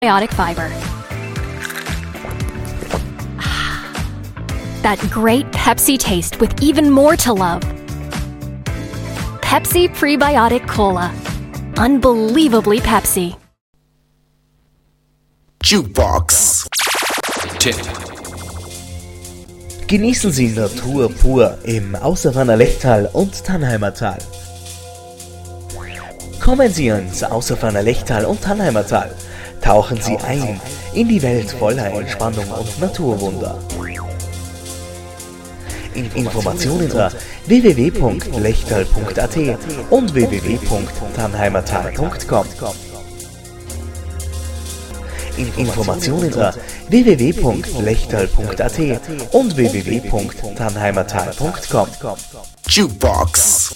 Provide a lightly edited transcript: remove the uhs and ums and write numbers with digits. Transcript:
Prebiotic fiber. That great Pepsi taste with even more to love. Pepsi Prebiotic Cola. Unbelievably Pepsi. Jukebox Tipp. Genießen Sie Natur pur im Außerwanner Lechtal und Tannheimer Tal. Kommen Sie ins Außerwanner Lechtal und Tannheimer Tal. Tauchen Sie ein in die Welt voller Entspannung und Naturwunder. Informationen unter www.lechtal.at und www.tannheimertal.com. Informationen unter www.lechtal.at und www.tannheimertal.com. Jukebox